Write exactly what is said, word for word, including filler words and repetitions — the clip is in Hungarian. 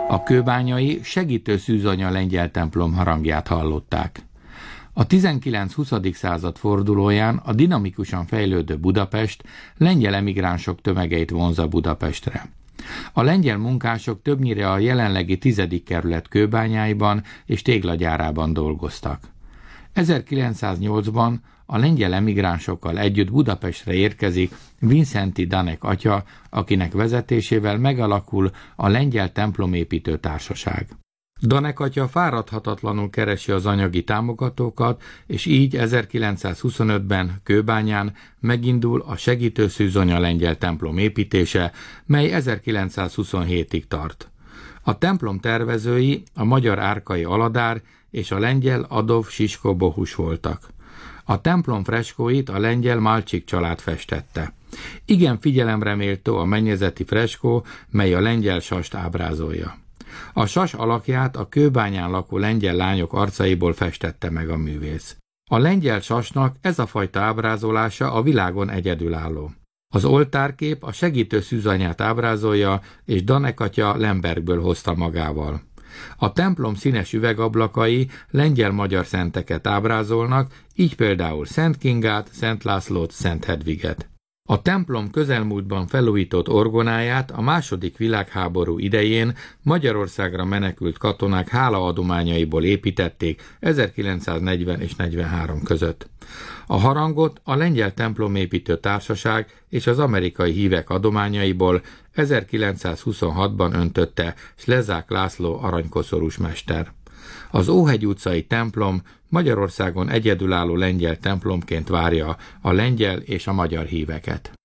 A kőbányai segítő szűzanya lengyel templom harangját hallották. A tizenkilenc-huszadik század fordulóján a dinamikusan fejlődő Budapest lengyel emigránsok tömegeit vonzza Budapestre. A lengyel munkások többnyire a jelenlegi tizedik kerület kőbányáiban és téglagyárában dolgoztak. ezerkilencszáznyolcban a lengyel emigránsokkal együtt Budapestre érkezik Vincenti Danek atya, akinek vezetésével megalakul a Lengyel Templomépítő Társaság. Danek atya fáradhatatlanul keresi az anyagi támogatókat, és így ezerkilencszázhuszonötben Kőbányán megindul a segítőszűzonya lengyel templom építése, mely ezerkilencszázhuszonhétig tart. A templom tervezői a magyar Árkai Aladár és a lengyel Adolf Sisko Bohus voltak. A templom freskóit a lengyel Malcsik család festette. Igen figyelemre méltó a mennyezeti freskó, mely a lengyel sast ábrázolja. A sas alakját a Kőbányán lakó lengyel lányok arcaiból festette meg a művész. A lengyel sasnak ez a fajta ábrázolása a világon egyedülálló. Az oltárkép a segítő szűzanyát ábrázolja, és Danek atya Lembergből hozta magával. A templom színes üvegablakai lengyel-magyar szenteket ábrázolnak, így például Szent Kingát, Szent Lászlót, Szent Hedviget. A templom közelmúltban felújított orgonáját a második világháború idején Magyarországra menekült katonák hálaadományaiból építették ezerkilencszáznegyven és negyvenhárom között. A harangot a Lengyel Templomépítő Társaság és az amerikai hívek adományaiból ezerkilencszázhuszonhatban öntötte Slezák László aranykoszorús mester. Az Óhegy utcai templom Magyarországon egyedülálló lengyel templomként várja a lengyel és a magyar híveket.